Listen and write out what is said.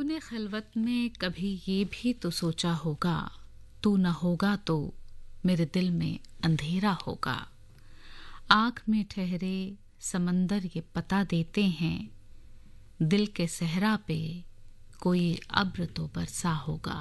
तूने खिलवत में कभी ये भी तो सोचा होगा, तू न होगा तो मेरे दिल में अंधेरा होगा। आँख में ठहरे समंदर ये पता देते हैं, दिल के सहरा पे कोई अब्र तो बरसा होगा।